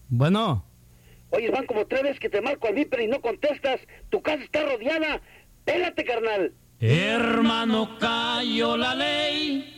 Bueno. Oye, van como 3 veces que te marco al Viper y no contestas. Tu casa está rodeada. Pélate, carnal. Hermano, cayó la ley.